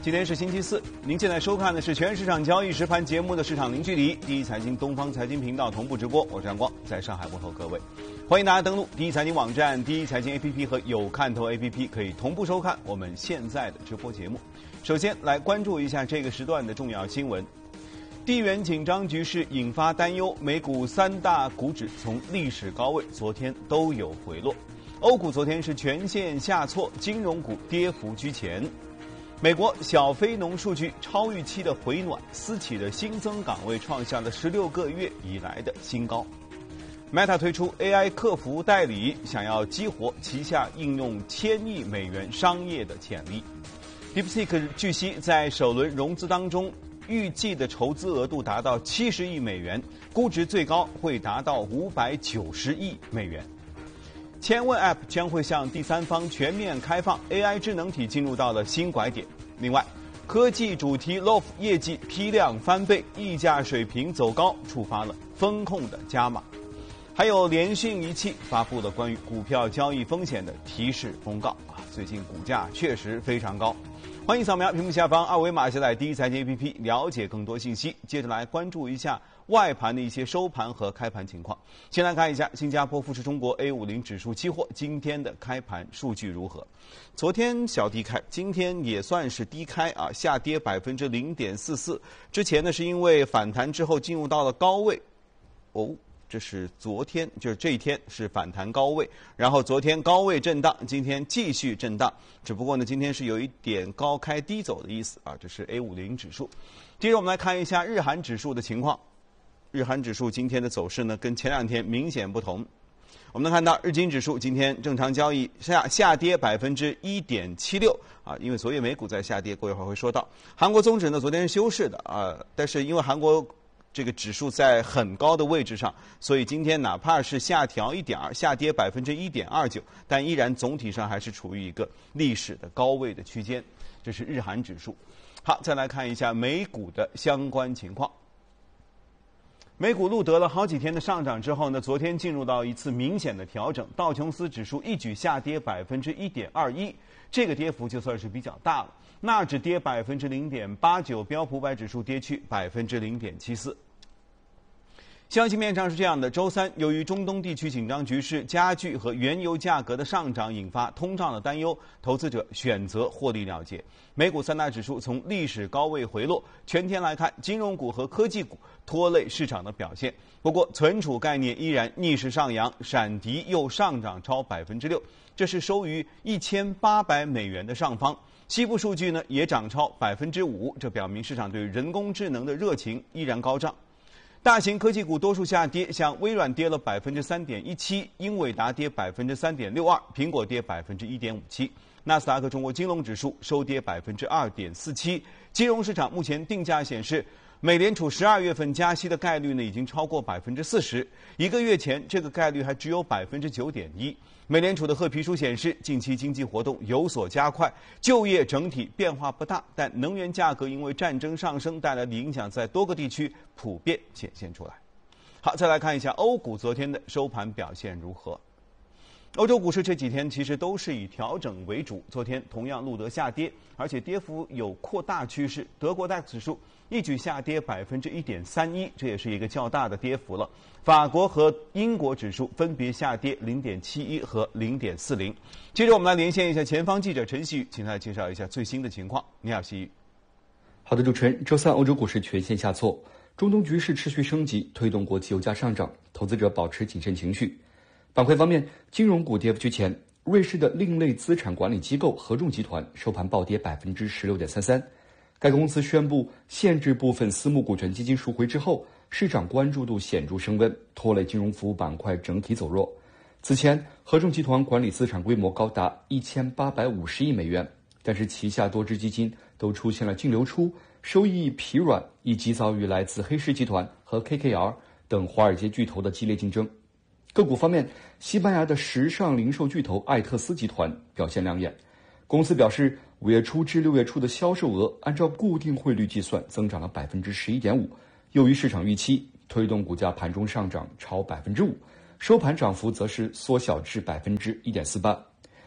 今天是星期四，您现在收看的是全市场交易实盘节目的市场零距离，第一财经东方财经频道同步直播，我是阳光，在上海问候各位。欢迎大家登录第一财经网站、第一财经 APP 和有看头 APP， 可以同步收看我们现在的直播节目。首先来关注一下这个时段的重要新闻。地缘紧张局势引发担忧，美股三大股指从历史高位昨天都有回落。欧股昨天是全线下挫，金融股跌幅居前。美国小非农数据超预期的回暖，私企的新增岗位创下了16个月以来的新高。Meta 推出 AI 客服代理，想要激活旗下应用1000亿美元商业的潜力。DeepSeek 据悉在首轮融资当中，预计的筹资额度达到70亿美元，估值最高会达到590亿美元。千问 App 将会向第三方全面开放 ，AI 智能体进入到了新拐点。另外，科技主题 LOF 业绩批量翻倍，溢价水平走高，触发了风控的加码。还有联讯仪器发布了关于股票交易风险的提示公告啊，最近股价确实非常高。欢迎扫描屏幕下方二维码下载第一财经 APP 了解更多信息。接着来关注一下外盘的一些收盘和开盘情况。先来看一下新加坡富时中国 A50 指数期货今天的开盘数据如何。昨天小低开，今天也算是低开啊，下跌0.44%。之前呢是因为反弹之后进入到了高位，这是昨天，就是这一天是反弹高位，然后昨天高位震荡，今天继续震荡，只不过呢今天是有一点高开低走的意思啊，这是 A50 指数。接着我们来看一下日韩指数的情况。日韩指数今天的走势呢跟前两天明显不同。我们能看到日经指数今天正常交易下跌1.76%啊，因为昨夜美股在下跌，过一会儿会说到。韩国综指呢昨天是休市的啊，但是因为韩国这个指数在很高的位置上，所以今天哪怕是下调一点儿，下跌1.29%，但依然总体上还是处于一个历史的高位的区间。这是日韩指数。好，再来看一下美股的相关情况。美股录得了好几天的上涨之后呢，昨天进入到一次明显的调整，道琼斯指数一举下跌1.21%，这个跌幅就算是比较大了。纳指跌0.89%，标普500指数跌去0.74%。消息面上是这样的，周三由于中东地区紧张局势加剧和原油价格的上涨引发通胀的担忧，投资者选择获利了结。美股三大指数从历史高位回落，全天来看，金融股和科技股拖累市场的表现。不过存储概念依然逆势上扬，闪迪又上涨超6%，这是收于1800美元的上方。西部数据呢也涨超5%，这表明市场对人工智能的热情依然高涨。大型科技股多数下跌，像微软跌了3.17%，英伟达跌3.62%，苹果跌1.57%。纳斯达克中国金融指数收跌2.47%。金融市场目前定价显示，美联储12月份加息的概率呢已经超过40%，一个月前这个概率还只有9.1%。美联储的褐皮书显示，近期经济活动有所加快，就业整体变化不大，但能源价格因为战争上升带来的影响在多个地区普遍显现出来。好，再来看一下欧股昨天的收盘表现如何。欧洲股市这几天其实都是以调整为主，昨天同样录得下跌，而且跌幅有扩大趋势。德国DAX指数一举下跌1.31%，这也是一个较大的跌幅了。法国和英国指数分别下跌0.71%和0.40%。接着我们来连线一下前方记者陈曦宇，请他介绍一下最新的情况。你好，曦宇。 好的，主持人，周三欧洲股市全线下挫，中东局势持续升级，推动国际油价上涨，投资者保持谨慎情绪。板块方面，金融股跌幅居前，瑞士的另类资产管理机构合众集团收盘暴跌16.33%。该公司宣布限制部分私募股权基金赎回之后，市场关注度显著升温，拖累金融服务板块整体走弱。此前，合众集团管理资产规模高达1850亿美元，但是旗下多只基金都出现了净流出、收益疲软，以及遭遇来自黑石集团和 KKR 等华尔街巨头的激烈竞争。个股方面，西班牙的时尚零售巨头艾特斯集团表现亮眼。公司表示，5月初至6月初的销售额按照固定汇率计算增长了11.5%，优于市场预期，推动股价盘中上涨超5%，收盘涨幅则是缩小至1.48%。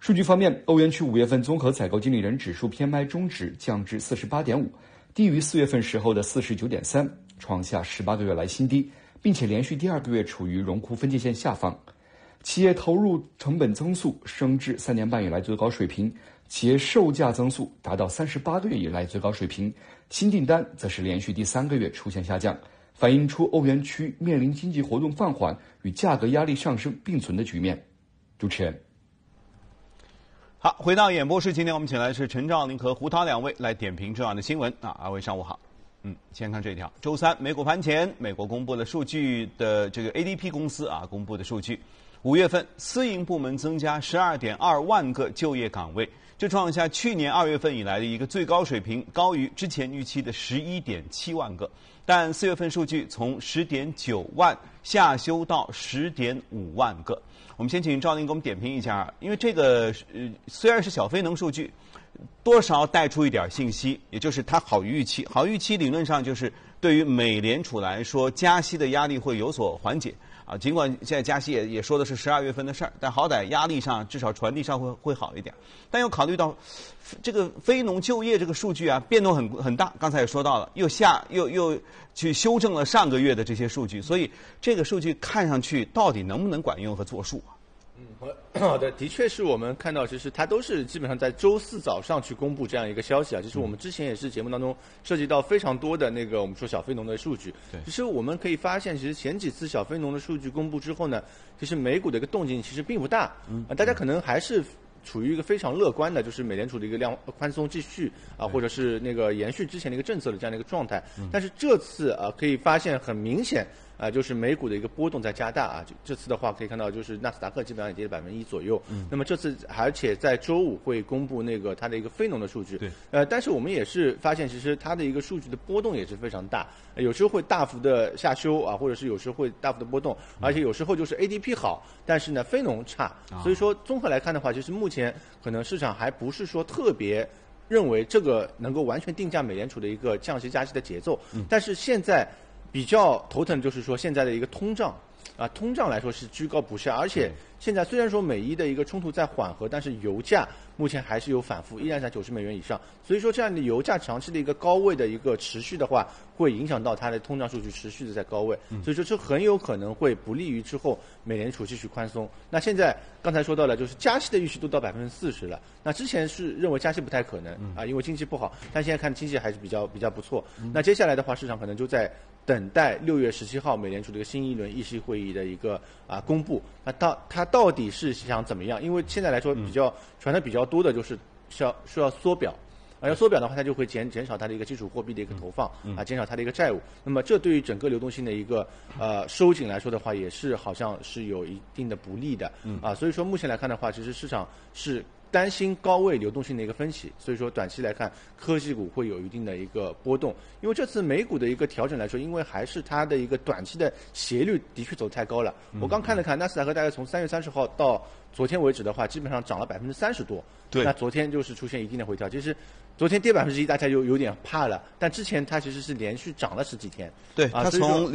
数据方面，欧元区5月份综合采购经理人指数 PMI 终值降至 48.5， 低于4月份时候的 49.3， 创下18个月来新低，并且连续第2个月处于荣枯分界线下方。企业投入成本增速升至3年半以来最高水平，企业售价增速达到38个月以来最高水平，新订单则是连续第3个月出现下降，反映出欧元区面临经济活动放缓与价格压力上升并存的局面。主持人。 好，回到演播室，今天我们请来的是陈兆林和胡涛2位来点评重要的新闻啊。2位上午好。先看这一条，周三美股盘前，美国公布了数据的这个 ADP 公司啊公布的数据，5月份私营部门增加 12.2 万个就业岗位，这创下去年2月份以来的一个最高水平，高于之前预期的 11.7 万个。但4月份数据从 10.9 万下修到 10.5 万个。我们先请赵林给我们点评一下，因为这个虽然是小非农数据，多少带出一点信息，也就是它好于预期。好于预期理论上就是对于美联储来说，加息的压力会有所缓解啊。尽管现在加息也说的是12月份的事儿，但好歹压力上至少传递上会好一点。但又考虑到这个非农就业这个数据啊，变动很大。刚才也说到了，又去修正了上个月的这些数据，所以这个数据看上去到底能不能管用和作数啊？ 好的，的确是我们看到，其实它都是基本上在周四早上去公布这样一个消息啊。其实我们之前也是节目当中涉及到非常多的那个我们说小非农的数据。其实我们可以发现，其实前几次小非农的数据公布之后呢，其实美股的一个动静其实并不大。大家可能还是处于一个非常乐观的，就是美联储的一个量宽松继续啊，或者是那个延续之前的一个政策的这样的一个状态。但是这次啊，可以发现很明显。就是美股的一个波动在加大啊，这次的话可以看到，就是纳斯达克基本上也跌了1%左右。那么这次而且在周五会公布那个它的一个非农的数据。但是我们也是发现，其实它的一个数据的波动也是非常大，有时候会大幅的下修啊，或者是有时候会大幅的波动，而且有时候就是 ADP 好，但是呢非农差。所以说综合来看的话，就是目前可能市场还不是说特别认为这个能够完全定价美联储的一个降息加息的节奏。但是现在比较头疼就是说现在的一个通胀啊，通胀来说是居高不下，而且现在虽然说美伊的一个冲突在缓和，但是油价目前还是有反复，依然在90美元以上。所以说这样的油价长期的一个高位的一个持续的话，会影响到它的通胀数据持续的在高位。所以说这很有可能会不利于之后美联储继续宽松。那现在刚才说到了，就是加息的预期都到40%了。那之前是认为加息不太可能啊，因为经济不好，但现在看经济还是比较不错。那接下来的话，市场可能就在等待6月17号美联储的一个新一轮议息会议的一个公布。那它到底是想怎么样？因为现在来说传的比较多的就是需要缩表。要缩表的话，它就会减少它的一个基础货币的一个投放减少它的一个债务。那么这对于整个流动性的一个收紧来说的话，也是好像是有一定的不利的所以说目前来看的话，其实市场是担心高位流动性的一个分歧，所以说短期来看科技股会有一定的一个波动。因为这次美股的一个调整来说，因为还是它的一个短期的斜率的确走太高了。我刚看了看，纳斯达克大概从3月30号到昨天为止的话，基本上涨了30%多。对，那昨天就是出现一定的回调。其实昨天跌1%，大家有点怕了。但之前它其实是连续涨了10几天。 对，它从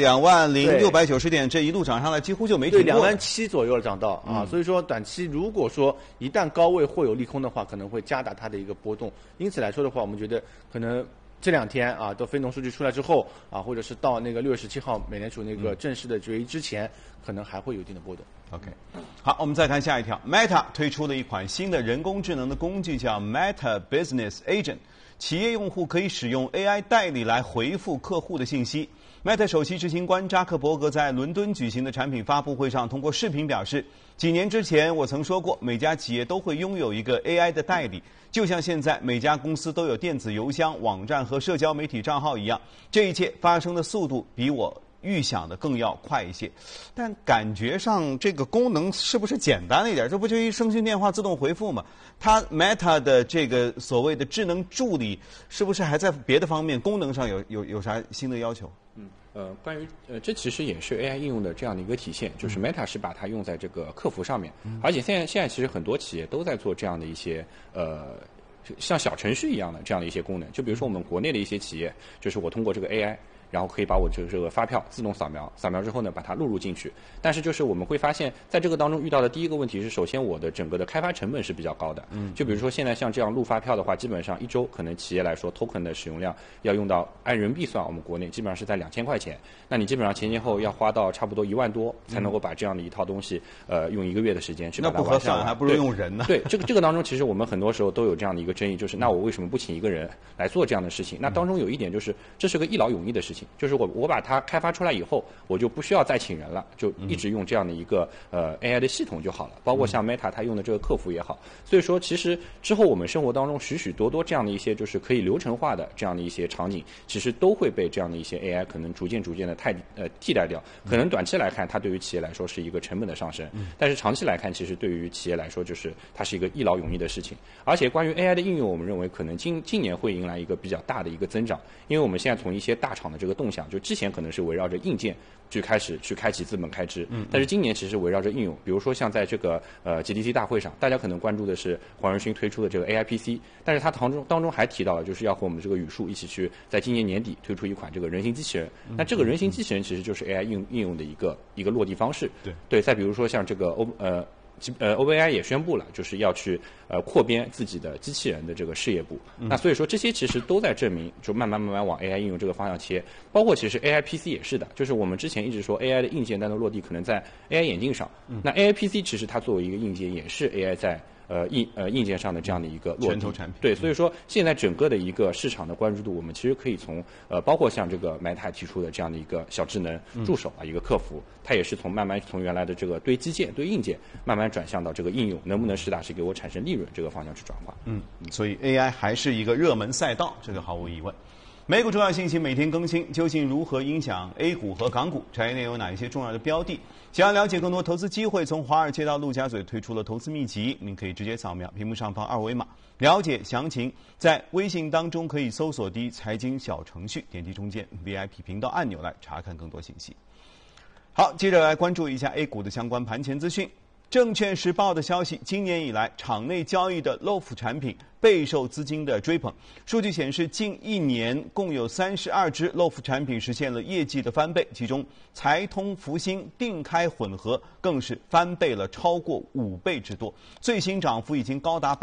20690点这一路涨上来，几乎就没停过。 对，27000左右了涨到所以说短期如果说一旦高位或有利空的话，可能会加大它的一个波动。因此来说的话，我们觉得可能这2天都非农数据出来之后或者是到那个6月17号美联储那个正式的决议之前，可能还会有一定的波动。 OK， 好，我们再看下一条 ，Meta 推出了一款新的人工智能的工具，叫 Meta Business Agent， 企业用户可以使用 AI 代理来回复客户的信息。Meta 首席执行官扎克伯格在伦敦举行的产品发布会上通过视频表示，几年之前我曾说过，每家企业都会拥有一个 AI 的代理，就像现在每家公司都有电子邮箱、网站和社交媒体账号一样，这一切发生的速度比我预想的更要快一些。但感觉上这个功能是不是简单了一点？这不就一声讯电话自动回复吗？它 Meta 的这个所谓的智能助理，是不是还在别的方面功能上有啥新的要求？ 关于这其实也是 AI 应用的这样的一个体现，就是 Meta 是把它用在这个客服上面，而且现在其实很多企业都在做这样的一些像小程序一样的这样的一些功能。就比如说我们国内的一些企业，就是我通过这个 AI 然后可以把我这个发票自动扫描，扫描之后呢把它录入进去。但是就是我们会发现，在这个当中遇到的第一个问题是，首先我的整个的开发成本是比较高的。就比如说现在像这样录发票的话，基本上1周可能企业来说 token 的使用量要用到按人民币算，我们国内基本上是在2000块钱。那你基本上前后要花到差不多1万多，才能够把这样的一套东西用1个月的时间去把它完善完。 还不如用人呢。 对，这个当中其实我们很多时候都有这样的一个争议，就是那我为什么不请一个人来做这样的事情？那当中有一点就是，这是个一劳永逸的事情，就是我把它开发出来以后，我就不需要再请人了，就一直用这样的一个AI 的系统就好了。包括像 Meta 它用的这个客服也好，所以说其实之后我们生活当中许许多多这样的一些就是可以流程化的这样的一些场景，其实都会被这样的一些 AI 可能逐渐的替代掉。可能短期来看，它对于企业来说是一个成本的上升，但是长期来看，其实对于企业来说就是它是一个一劳永逸的事情。而且关于 AI 的应用，我们认为可能今年会迎来一个比较大的一个增长，因为我们现在从一些大厂的这个动向，就之前可能是围绕着硬件去开始去开启资本开支，但是今年其实围绕着应用，比如说像在这个GDC 大会上，大家可能关注的是黄仁勋推出的这个 AI PC， 但是他当中还提到了就是要和我们这个语数一起去在今年年底推出一款这个人形机器人。那这个人形机器人其实就是 AI 应用的一个落地方式。对，再比如说像这个OpenAI 也宣布了，就是要去扩编自己的机器人的这个事业部。那所以说这些其实都在证明，就慢慢往 AI 应用这个方向切。包括其实 AI PC 也是的，就是我们之前一直说 AI 的硬件单独落地可能在 AI 眼镜上，那 AI PC 其实它作为一个硬件，也是 AI 在硬件上的这样的一个落地拳头产品。 对，所以说现在整个的一个市场的关注度，我们其实可以从包括像这个 Meta 提出的这样的一个小智能助手一个客服，它也是慢慢从原来的这个对基建对硬件慢慢转向到这个应用，能不能实打实给我产生利润这个方向去转化。 所以 AI 还是一个热门赛道，这个毫无疑问。美股重要信息每天更新，究竟如何影响 A 股和港股？产业链有哪一些重要的标的？想要了解更多投资机会，从华尔街到陆家嘴推出了投资秘籍，您可以直接扫描屏幕上方2维码了解详情。在微信当中可以搜索第一财经小程序，点击中间 VIP 频道按钮来查看更多信息。好，接着来关注一下 A 股的相关盘前资讯。证券时报的消息，今年以来场内交易的 LOF 产品备受资金的追捧。数据显示，近1年共有32只 LOF 产品实现了业绩的翻倍，其中财通、福星、定开混合更是翻倍了超过5倍之多，最新涨幅已经高达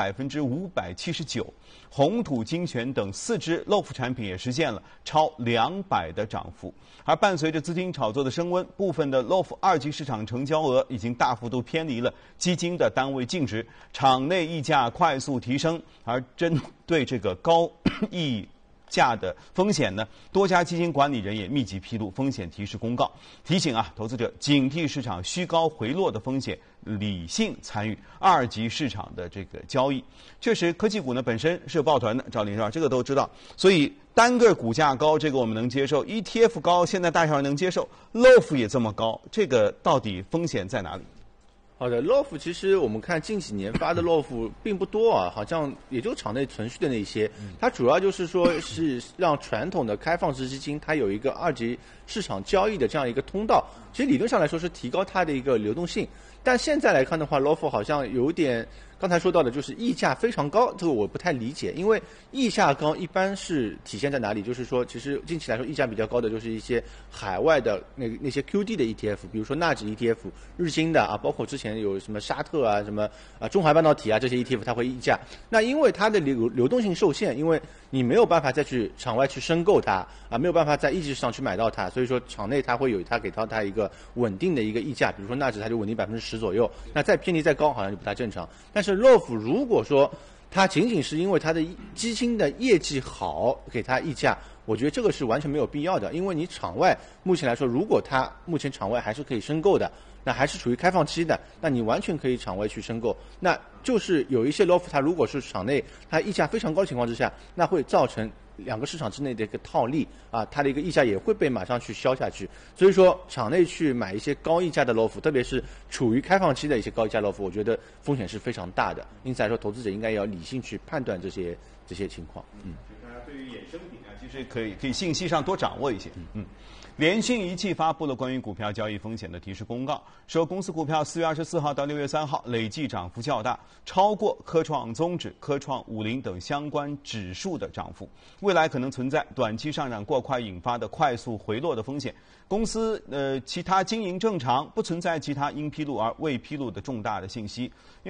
579%。红土精选等4只 LOF 产品也实现了超200%的涨幅。而伴随着资金炒作的升温，部分的 LOF 2级市场成交额已经大幅度偏离了基金的单位净值，场内溢价快速提升。而针对这个高溢价的风险呢，多家基金管理人也密集披露风险提示公告，提醒投资者警惕市场虚高回落的风险，理性参与2级市场的这个交易。确实，科技股呢本身是有抱团的，赵林是吧？这个都知道，所以单个股价高，这个我们能接受 ；ETF 高，现在大小能接受 ；LOF 也这么高，这个到底风险在哪里？ 好的 ，LOF 其实我们看近几年发的 LOF 并不多好像也就场内存续的那些，它主要就是说是让传统的开放式基金它有一个2级市场交易的这样一个通道，其实理论上来说是提高它的一个流动性，但现在来看的话 ，LOF 好像有点。刚才说到的就是溢价非常高，这个我不太理解，因为溢价高一般是体现在哪里？就是说，其实近期来说溢价比较高的就是一些海外的那些 QD 的 ETF， 比如说纳指 ETF、日经的包括之前有什么沙特什么中华半导体这些 ETF， 它会溢价。那因为它的流动性受限，因为你没有办法再去场外去申购它没有办法在一级市场去买到它，所以说场内它会有它给到它一个稳定的一个溢价，比如说纳指它就稳定10%左右，那再偏离再高好像就不太正常。但是 LOF 如果说它仅仅是因为它的基金的业绩好给它溢价，我觉得这个是完全没有必要的，因为你场外目前来说，如果它目前场外还是可以申购的，那还是处于开放期的，那你完全可以场外去申购。那就是有一些 LOF 它如果是场内它溢价非常高的情况之下，那会造成2个市场之内的一个套利它的一个溢价也会被马上去消下去。所以说场内去买一些高溢价的 LOF， 特别是处于开放期的一些高溢价 LOF， 我觉得风险是非常大的。因此来说，投资者应该要理性去判断这些情况。 大家对于衍生品其实可以信息上多掌握一些。联讯仪器发布了关于股票交易风险的提示公告，说公司股票4月24号到6月3号累计涨幅较大，超过科创综指、科创50等相关指数的涨幅，未来可能存在短期上涨过快引发的快速回落的风险。公司其他经营正常，不存在其他应披露而未披露的重大的信息。